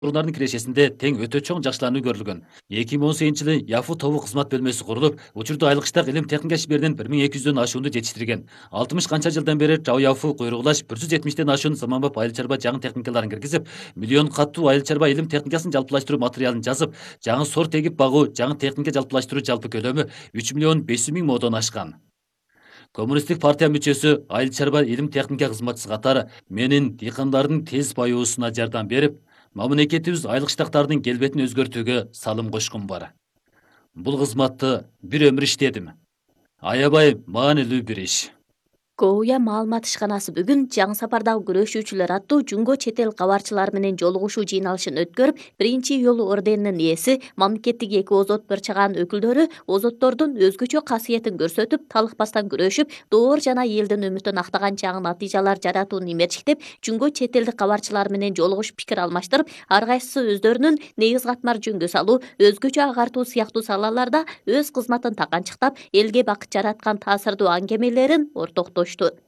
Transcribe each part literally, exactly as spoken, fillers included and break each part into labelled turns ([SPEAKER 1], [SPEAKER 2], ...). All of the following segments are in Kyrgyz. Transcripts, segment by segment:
[SPEAKER 1] Тургундардын кирешесинде тең өтө чоң жакшылануу көрүлгөн. эки миң он сегизинчи жылы Яфу тобу кызмат бөлмөсү курулуп, учурда айлык иштак илим техника ишберден бир миң эки жүздөн ашуунду жетиштирген. алтымыш канча жылдан бери Жау Яфу куйругулаш бир жүз жетимиштен ашуун заманбап айыл чарба жаңы техникаларын киргизип, миллион каттуу айыл чарба илим техникасын жалпылаштыруу материалын жазып, жаңы сор тегип багуу, жаңы техника жалпылаштыруу жалпы көлөмү үч миллион беш жүз миң модон ашкан. Коммунисттик партия мүчөсү айыл чарба илим техника кызматчысы катары менин дыйкандардын тез баюусуна жардам берип, мамлекетибиз айлык иштактардын келбетин өзгөртүүгө салым кошкун бар. Бул кызматты бир өмүр иштедим. Аябай маанилүү бир иш.
[SPEAKER 2] КОУЯ маалымат ишканасы бүгүн жаңы сапардагы күрөшүүчүлөр аттуу жунго чет эл кабарчылары менен жолугушуу жыйналышын өткөрүп, биринчи июль орденинин ээси, мамлекеттик эки озот бир чагаан өкүлдөрү озоттордун өзгөчө касиетин көрсөтүп, талыкпастан күрөшүп, доор жана элдин үмүтүн актаган жаңы натыйжалар жаратууну имерчиктеп, жунго чет элдик кабарчылар менен жолугушуп пикир алмаштырып, ар кайсысы өздөрүнүн негиз катмар жөнгө салуу, өзгөчө агартуу сыяктуу салаларда өз кызматын таканчыктап, элге бакыт жараткан таасирдуу аңгемелерин ортоктошту.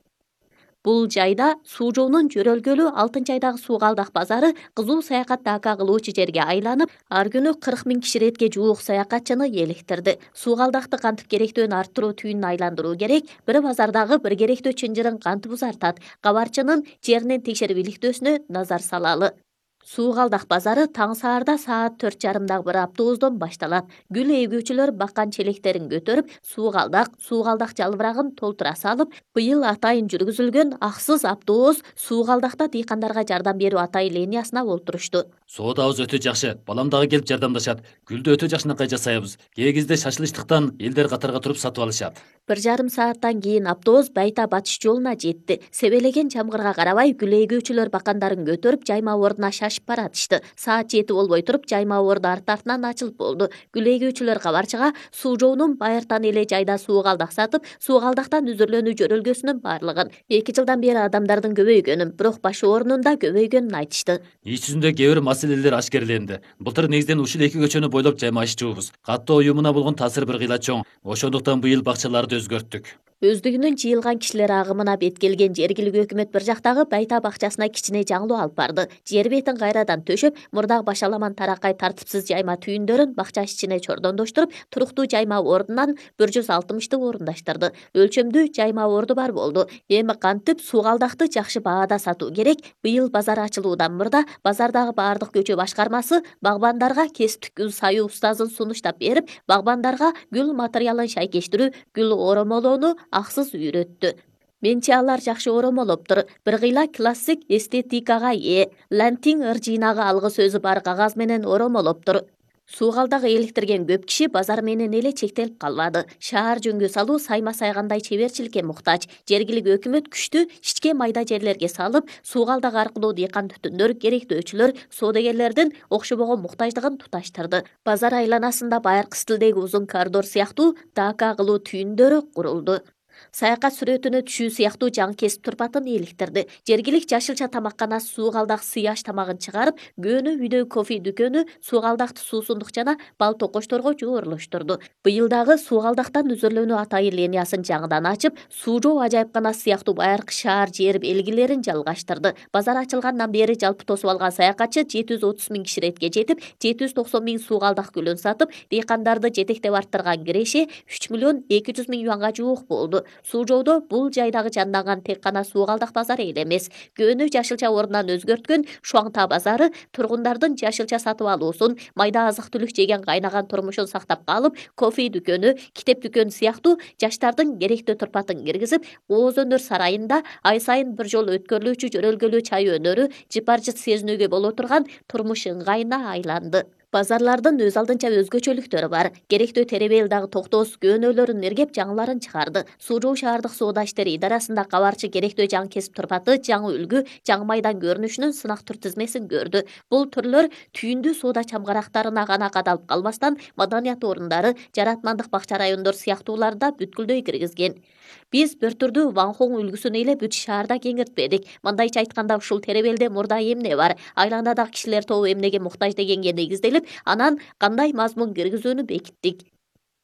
[SPEAKER 2] Бул жайда суу жоонун жөрөлгөлү алтынчы айдагы Суугалдак базары кызуу саякат дака кылуучу жерге айланып, ар күнү кырк миң киширетке жуук саякатчыны эликтирди. Суугалдакты кантип керектөөн арттыруу түйүнүн айландыруу керек, бир базардагы бир керектөө чынжырын кантип узартат, кабарчынын жеринен текшерип иликтөөсүнө назар салалы. Суугалдак базары таң саарда саат төрт жарымдагы бир автобустон башталат. Гүл эгүүчүлөр баккан челектерин көтөрүп, Суугалдак, Суугалдак жалбырагын толтура салып, быйыл атайын жүргүзүлгөн аксыз автобус Суугалдакта дыйкандарга жардам берүү атай линиясына олтурушту.
[SPEAKER 1] Соодабыз өтө жакшы, балам дагы келип жардамдашат. Гүлдү өтө жакшынакай жасайбыз. Кээ кезде шашылыштыктан элдер катарга туруп сатып алышат.
[SPEAKER 2] Бир жарым сааттан кийин автобус Байта батыш жолуна жетти. Себелеген жамгырга карабай, гүл эгүүчүлөр бакандарын көтөрүп, жайма ордуна шашып баратышты. Саат жети болбой туруп, жайма орду арт-артынан ачылып болду. Гүл эгүүчүлөр кабарчыга суу жоонун байыртан эле жайда Суугалдак сатып, Суугалдактан үзүрлөнүү жөрөлгөсүнүн баардыгын, эки жылдан бери адамдардын көбөйгөнүн, бирок баш оорунун да көбөйгөнүн айтышты.
[SPEAKER 1] Иш жүзүндө кээ бир маселелер ашкерленди. Былтыр негизден ушул эки көчөнү бойлоп жаймашчубуз. Каттоо уюмуна болгон таасир бир кыйла чоң. Ошондуктан быйыл бакчаларды өзгөрттүк.
[SPEAKER 2] Өздүгүнүн жыйылган кишилер агымына бет келген жергиликтүү өкмөт бир жактагы Байта бакчасына кичине жаңылоо алып барды. Жер бетин кайрадан төшөп, мурдагы башаламан таракай тартипсиз жайма түйүндөрүн бакча ичине чордондоштуруп, туруктуу жайма ордунан бир жүз алтымышты орундаштырды. Өлчөмдүү жайма орду бар болду. Эми кантип Суугалдакты жакшы баада сатуу керек? Быйыл базар ачылуудан мурда базардагы баардык көчө башкармасы багбандарга кесиптик гүл саюу устазын сунуштап берип, багбандарга гүл материалын шайкештирүү, гүл оромолоону аксыз үйрөттү. Менчи алар жакшы оромолоптур. Бир кыйла классик эстетикага ээ. Лантин ыр жыйнагы алгы сөзү бар кагаз менен оромолоптур. Суугалдак эликтирген көп киши базар менен эле чектелип калбады. Шаар жөнгө салуу сайма сайгандай чеберчиликке муктаж. Жергиликтүү өкмөт күчтү ичке майда жерлерге салып, Суугалдак аркылуу дыйкан түтүндөр, керектөөчүлөр, соодагерлердин окшобогон муктаждыгын туташтырды. Базар айланасында байыркы стилдеги узун коридор сыяктуу дака кылуу түйүндөрү курулду. Саякат сүрөтүнө түшүү сыяктуу жаңы кесип турпатын эликтирди. Жергилик жашылча тамакканасы Суугалдак сыяш тамагын чыгарып, көөнү үйдөгү кофе дүкөнү Суугалдакты суусундук жана бал токочторго жоорлоштурду. Быйыл дагы Суугалдактан үзөрлөнүү атай линиясын жаңыдан ачып, суу жоо ажайыпканасы сыяктуу байыркы шаар жер белгилерин жалгаштырды. Базар ачылгандан бери жалпы тосуп алган саякатчы жети жүз отуз миң киширетке жетип, жети жүз токсон миң Суугалдак гүлүн сатып, дыйкандарды жетектеп арттырган киреше үч миллион эки жүз миң юанга жуук болду. Суу жоодо бул жайдагы жанданган тек гана Суугалдак базары эле эмес, көөнү жашылча ордунан өзгөрткөн Шуаңта базары тургундардын жашылча сатып алуусун, майда азык-түлүк жеген кайнаган турмушун сактап калып, кофе дүкөнү, китеп дүкөнү сыяктуу жаштардын керектөө турпатын киргизип, Ооз өнөр сарайында ай сайын бир жолу өткөрүлүүчү жөрөлгөлүү чай өнөрү жыпар-жыт сезинүүгө боло турган турмуш ыңгайына айланды. Базарлардын өз алдынча өзгөчөлүктөрү бар. Керектөө теребел дагы токтоос көөнөлөрүн эргеп жаңыларын чыгарды. Суу жоо шаардык соода иштери идарасында кабарчы керектөө жаңы кесип турпаты, жаңы үлгү, жаңы майдан көрүнүшүнүн сынак тур тизмесин көрдү. Бул түрлөр түйүндүү соода чамгарактарына гана кадалып калбастан, маданият орундары, жаратмандык бакча райондор сыяктууларда бүткүлдөй киргизген. Биз бир түрдүү Ванхоң үлгүсүн эле бүт шаарда кеңиртпедик. Мындайча айтканда, ушул теребелде мурда эмне бар, айланадагы кишилер тобу эмнеге муктаж дегенге негизделип, анан кандай мазмун киргизүүнү бекиттик.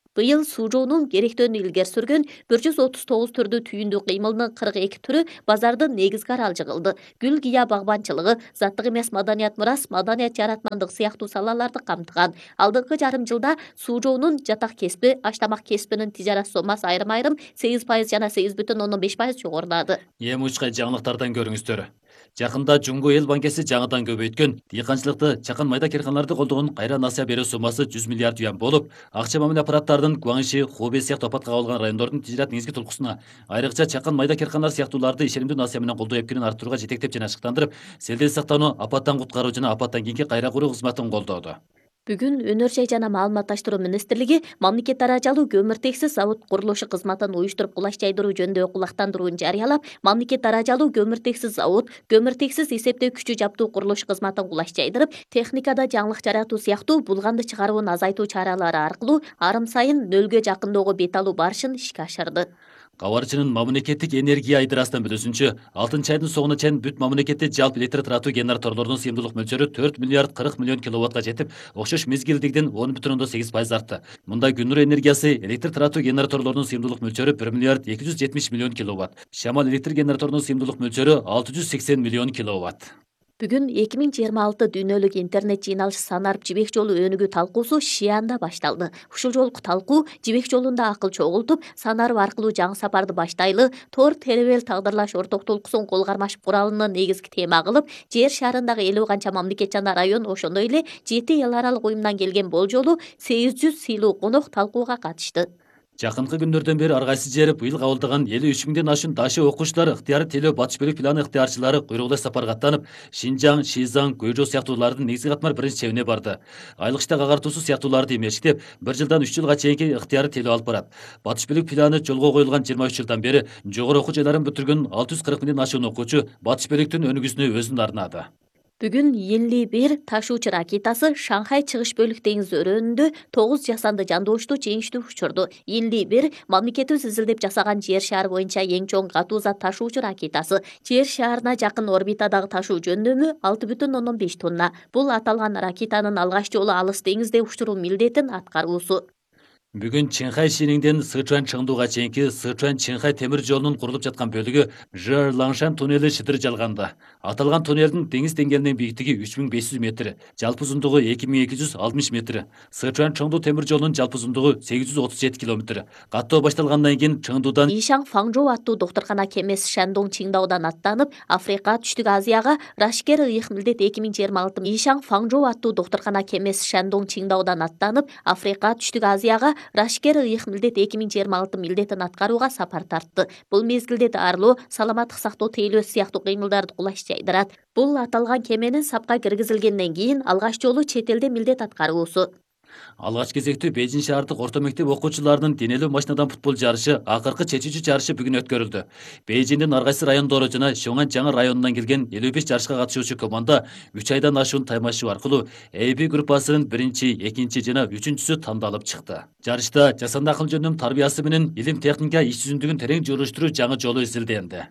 [SPEAKER 2] Быйыл суужоонун керектөөнү илгери сүргөн бир жүз отуз тогуз түрдүү түйүндүү кыймылдын кырк эки түрү базардын негизги аралжы кылды. Гүл гыя багбанчылыгы, заттык эмес маданият мурас, маданият жаратмандык сыяктуу салаларды камтыган. Алдыңкы жарым жылда суужоонун жатак кесиби, аштамак кесибинин тижарат сомасы айрым-айрым сегиз пайыз жана сегиз бүтүн ондон беш пайыз жогорулады.
[SPEAKER 1] Эми учкай жаңылыктардан көрүңүздөр. Жакында Жумго эл банкеси жаңыдан көбөйткөн дыйканчылыкты чакан майда керканаларды колдогон кайра насыя берүү сомасы жүз миллиард юан болуп, акча мамиле аппараттарынын Гуаңши, Хубэй сыяктуу апатка кабылган райондордун тижарат негизги толкусуна, айрыкча чакан майда керканалар сыяктууларды ишенимдүү насыя менен колдоо эпкинин арттырууга жетектеп жана ашыктандырып, селден сактануу, апаттан куткаруу жана апаттан кийинки кайра куруу кызматын колдоду.
[SPEAKER 2] Бүгүн Өнөр жай жана маалыматташтыруу министрлиги мамлекет даражалуу көмүртексиз завод курулушу кызматын уюштуруп кулаш жайдыруу жөнүндөгү кулактандырууну жарыялап, мамлекет даражалуу көмүртексиз завод көмүртексиз эсептөө күчү жаптуу курулуш кызматын кулаш жайдырып, техникада жаңылык жаратуу сыяктуу булганды чыгарууну азайтуу чаралары аркылуу арым сайын нөлгө жакындоого бет алуу барышын ишке ашырды.
[SPEAKER 1] Кабарчынын мамлекеттик энергия айдырасынан билүүсүнчө, алтынчы айдын соңуна чейин бүт мамлекетте жалпы электр таратуу генераторлордун сыйымдуулук мөлчөрү төрт миллиард кырк миллион киловаттка жетип, окшош мезгилдигиден он бүтүн ондон сегиз пайыз артты. Мында күн нуру энергиясы электр таратуу генераторлордун сыйымдуулук мөлчөрү бир миллиард эки жүз жетимиш миллион киловатт. Шамал электр генераторунун сыйымдуулук мөлчөрү алты жүз сексен миллион киловатт.
[SPEAKER 2] Бүгүн эки миң жыйырма алты дүйнөлүк интернет жыйналышы Санарып жибек жолу өнүгүү талкуусу Шианда башталды. Ушул жолку талкуу жибек жолунда акыл чогултуп, Санарып аркылуу жаңы сапарды баштайлы, Тор теребел тагдырлаш орток толкуусун кол кармашып куралыны негизги тема кылып, жер шарындагы элүү канча мамлекет жана район, ошондой эле жети эл аралык уюмдан келген болжолу сегиз жүз сыйлуу конок талкууга катышты.
[SPEAKER 1] Жакынкы күндөрдөн бери ар кайсы жер быйыл кабылдаган элүү үч миңден ашуун даши окуучулар ыктыяры телөө батыш бөлүк планы ыктыярчылары куйругулаш сапарга аттанып, Шинжаң, Шизаң, Гөйжо сыяктуулардын негизги катмар биринчи чебине барды. Айлык иштек агартуусу сыяктууларды эмештеп, бир жылдан үч жылга чейинки ыктыяры телөө алып барат. Батыш бөлүк планы жолго коюлган жыйырма үч жылдан бери жогору окуу жайларын бүтүргөн алты жүз кырк миңден ашуун окуучу батыш бөлүктүн өнүгүүсүнө өзүн арнады.
[SPEAKER 2] Бүгүн Йинли бир ташуучу ракетасы Шанхай чыгыш бөлүк деңиз өрөөнүндө тогуз жасанды жандоошту жеңиштүү учурду. Йинли бир мамлекетибиз изилдеп жасаган жер шаары боюнча эң чоң катуу зат ташуучу ракетасы. Жер шаарына жакын орбитадагы ташуу жөндөмү алты бүтүн ондон беш тонна. Бул аталган ракетанын алгач жолу алыс деңизде учуруу милдетин аткаруусу.
[SPEAKER 1] Бүгүн Чинхай Шиниңден Сычуань Чыңдууга чейинки Сычуань Чинхай темир жолунун курулуп жаткан бөлүгү Жэр Лаңшан туннели шыдыр жалганды. Аталган туннелдин деңиз деңгээлинин бийиктиги үч миң беш жүз метр, жалпы узундугу эки миң эки жүз алтымыш метр. Сычуань Чыңдуу темир жолунун жалпы узундугу сегиз жүз отуз жети километр. Каттоо башталгандан кийин Чыңдуудан
[SPEAKER 2] Ишаң Фаңжоу аттуу доктуркана кемеси Шандong Чиңдаудан аттанып, Африка, Түштүк Азияга Рашкер ыйык милдет эки миң жыйырма алты. Ишаң Фаңжоу аттуу доктуркана кемеси Шандong Чиңдаудан аттанып, Африка, Түштүк Азияга Рашкер ыйык милдет эки миң жыйырма алты милдетин аткарууга сапар тартты. Бул мезгилде даарылоо, саламаттык сактоо тейлөөсү сыяктуу кыймылдарды кулаш жайдырат. Бул аталган кеменин сапка киргизилгенден кийин алгач жолу чет элде милдет аткаруусу.
[SPEAKER 1] алгач кезектүү Бейжин шаардык орто мектеп окуучуларынын денелүү машинадан футбол жарышы акыркы чечүүчү жарышы бүгүн өткөрүлдү. Бейжиндин ар кайсы райондору жана Шоңан жаңы районунан келген элүү беш жарышка катышуучу команда үч айдан ашуун таймашуу аркылуу A B группасынын биринчи, экинчи жана үчүнчүсү тандалып чыкты. Жарышта жасанды акыл жөнүнүн тарбиясы менен илим техника иш жүзүндүгүн терең журуштуруу жаңы жолу изилденди.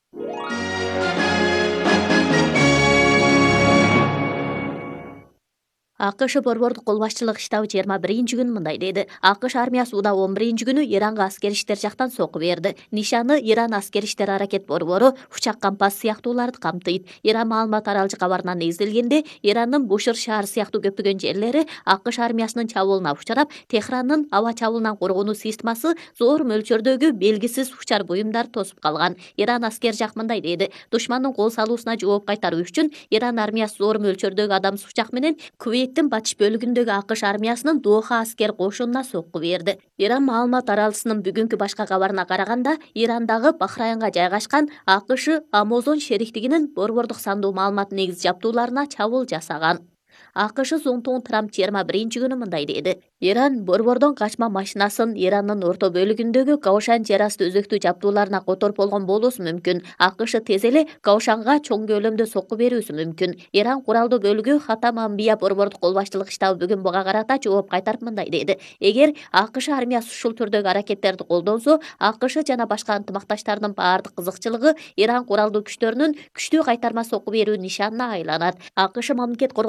[SPEAKER 2] АКШ борбордук кол башчылык штабы жыйырма биринчи күнү мындай деди. АКШ армиясы уда он биринчи күнү Иранга аскер иштер жактан сокку берди. Нишаны Иран аскер иштер аракет борбору учак кампас сыяктууларды камтыйт. Иран маалымат аралжы кабарына негизделгенде, Ирандын Бушыр шаары сыяктуу көптөгөн жерлери АКШ армиясынын чабуулуна учурап, Техрандын аба чабуулунан коргонуу системасы зор мөлчөрдөгү белгисиз учар буюмдар тосуп калган. Иран аскер жак мындай деди. Душмандын кол салуусуна жооп кайтаруу үчүн Иран армиясы зор мөлчөрдөгү адамсыз учак менен Кувейттин батыш бөлүгүндөгү АКШ армиясынын Доха аскер кошунуна сокку берди. Иран маалымат аралчысынын бүгүнкү башка кабарына караганда, Ирандагы Бахрайнга жайгашкан АКШ Амазон шериктигинин борбордук сандуу маалымат негиз жаптууларына чабуул жасаган. АКШ Зонтон Трамп жыйырма биринчи күнү мындай деди. Иран борбордон качма машинасын Ирандын орто бөлүгүндөгү Каушан жер асты өзөктүү жаптууларына которуп болгон болуусу мүмкүн. АКШ тез эле Каушанга чоң көлөмдө сокку берүүсү мүмкүн. Иран куралдуу бөлүгү Хатам Амбия борбордук кол башчылык штабы бүгүн буга карата жооп кайтарып мындай деди. Эгер АКШ армиясы ушул түрдөгү аракеттерди колдонсо, АКШ жана башка ынтымакташтардын баардык кызыкчылыгы Иран куралдуу күчтөрүнүн күчтүү кайтарма сокку берүү нишанына айланат. АКШ мамлекет коргонуу министри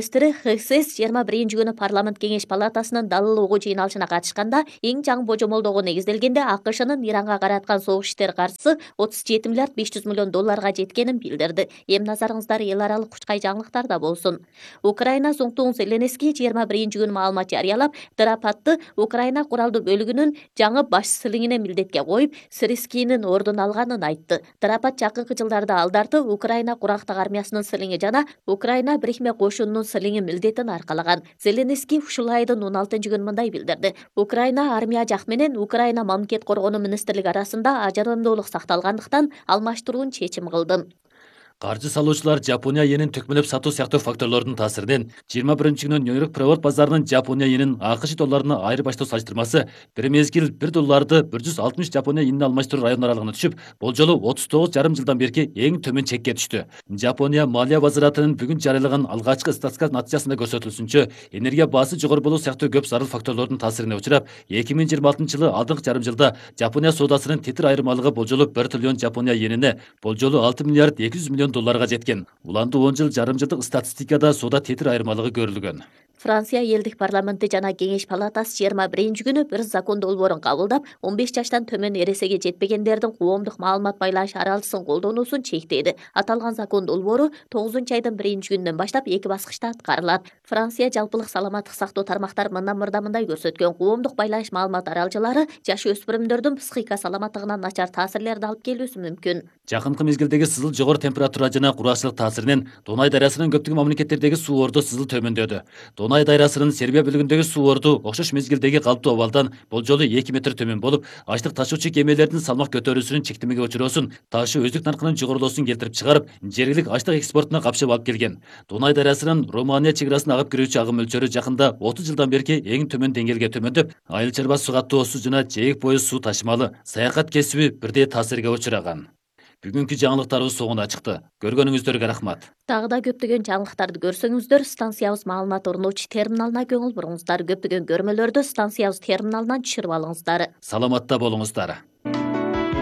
[SPEAKER 2] министри Хесес жыйырма биринчи күнү парламент кеңеш палатасынын далыл угуу жыйналышына катышканда эң жаңы божомолдоого негизделгенде АКШнын Иранга караткан согуш иштери каржысы отуз жети миллиард беш жүз миллион долларга жеткенин билдирди. Эми назарыңыздар эл аралык кучкай жаңылыктарда болсун. Украина Зуңтуң Зеленский жыйырма биринчи күнү маалымат жарыялап, Драпатты Украина куралдуу бөлүгүнүн жаңы баш силиңине милдетке коюп, Сирскийнин ордун алганын айтты. Драпат жакынкы жылдарда алдарты Украина курактык армиясынын силиңи жана Украина бирикме кошунунун силиңи милдетин аркалаган. Зеленский ушул айдын он алтынчы күнү мындай билдирди. Украина армия жак менен Украина мамлекет коргонуу министрлиги арасында ажырамдуулук сакталгандыктан алмаштыруун чечим кылдым.
[SPEAKER 1] Каржы салуучулар Жапония йенин төкмөлөп сатуу сыяктуу факторлордун таасиринен жыйырма биринчи күнү Нью-Йорк провод базарынын Жапония йенин АКШ долларына айырбаштоо салыштырмасы бир мезгил бир долларды бир жүз алтымыш Жапония йенине алмаштыруу район аралыгына түшүп, бул жолу отуз тогуз жарым жылдан берки эң төмөн чекке түштү. Жапония малия базаратынын бүгүн жарыялаган алгачкы статистика натыйжасында көрсөтүлүшүнчө, энергия баасы жогору болуу сыяктуу көп зарыл факторлордун таасирине учурап, эки миң жыйырма алтынчы жылы алдыңкы жарым жылда Жапония соодасынын тетир айырмалыгы болжолу бир триллион Жапония йенине, болжолу алты миллиард эки жүз миллион долларга жеткен. Уланды он жыл жарым жылдык статистикада соода тетир айырмалыгы көрүлгөн.
[SPEAKER 2] Франция элдик парламенти жана кеңеш палатасы жыйырма биринчи күнү бир закон долбоорун кабылдап, он беш жаштан төмөн эресеге жетпегендердин коомдук маалымат байланыш аралысын колдонуусун чектейди. Аталган закон долбоору тогузунчу айдын биринчи күнүнөн баштап эки баскычта аткарылат. Франция жалпылык саламаттык сактоо тармактары мындан мырдамындай көрсөткөн. Коомдук байланыш маалымат аралжылары жаш өспүрүмдөрдүн психика саламаттыгына начар таасирлерди алып келүүсү мүмкүн.
[SPEAKER 1] Жакынкы мезгилдеги сызыл жогору температура жана кургакчылык таасиринен Дунай дарыясынын көптөгөн мамлекеттердеги суу орду сызыл төмөндөдү. Дунай дарыясынын Сербия бөлүгүндөгү суу орду окшош мезгилдеги калыптуу абалдан болжолу эки метр төмөн болуп, ачлык ташуучу кемелердин салмак көтөрүүсүнүн чектемеге учуроосун, ташуу өздүк наркынын жогорулоосун келтирип чыгарып, жергилик ачлык экспортуна капшап алып келген. Дунай дарыясынын Румыния чек агып кирүүчү агым мөлчөрү жакында отуз жылдан берки эң төмөн деңгээлге төмөндөп, айыл чарба суу каттоосу жана жээк бою суу ташымалы, саякат кесиби бирдей таасирге учураган. Бүгүнкү жаңылыктарыбыз соңуна чыкты. Көргөнүңүздөргө рахмат.
[SPEAKER 2] Дагы да көптөгөн жаңылыктарды көрсөңүздөр, станциябыз маалымат орнотуучу терминалына көңүл буруңуздар. Көптөгөн көрмөлөрдү станциябыз терминалынан түшүрүп алыңыздар.
[SPEAKER 1] Саламатта болуңуздар.